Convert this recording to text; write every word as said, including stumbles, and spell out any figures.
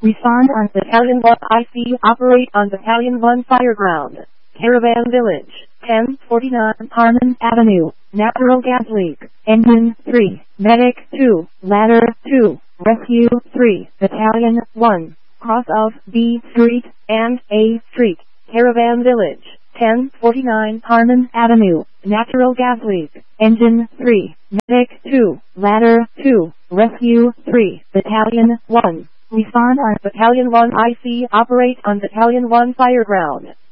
Respond on Battalion one I C. Operate on Battalion one Fireground. Caravan Village. ten forty-nine Harmon Avenue. Natural gas leak. Engine three. Medic two. Ladder two. Rescue three. Battalion one. Cross of B Street and A Street. Caravan Village. ten forty-nine Harmon Avenue. Natural gas leak. Engine three. Medic two. Ladder two. Rescue three. Battalion one. Respond on Battalion one I C. Operate on Battalion one Fireground.